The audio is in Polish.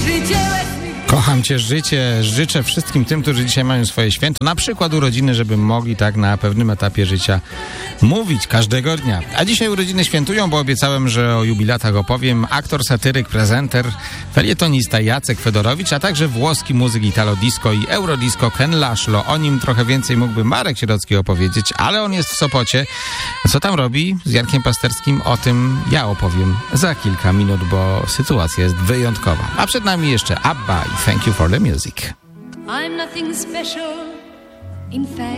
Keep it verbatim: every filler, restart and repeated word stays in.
Kocham Cię, życie. Życzę wszystkim tym, którzy dzisiaj mają swoje święto, na przykład urodziny, żeby mogli tak na pewnym etapie życia mówić każdego dnia. A dzisiaj urodziny świętują, bo obiecałem, że o jubilatach opowiem aktor, satyryk, prezenter, felietonista Jacek Fedorowicz, a także włoski muzyk italo-disco i eurodisco Ken Laszlo. O nim trochę więcej mógłby Marek Sierocki opowiedzieć, ale on jest w Sopocie. Co tam robi z Jankiem Pasterskim? O tym ja opowiem za kilka minut, bo sytuacja jest wyjątkowa. A przed nami jeszcze Abba i Thank You for the Music. I'm nothing special, in fact.